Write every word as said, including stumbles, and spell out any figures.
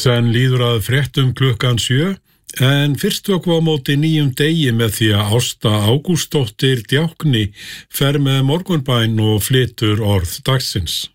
Senn líður að fréttum klukkan sjö, en fyrst tökum við á móti nýjum degi með því að Ásta Ágústsdóttir Djákni fer með morgunbæn og flytur orð dagsins.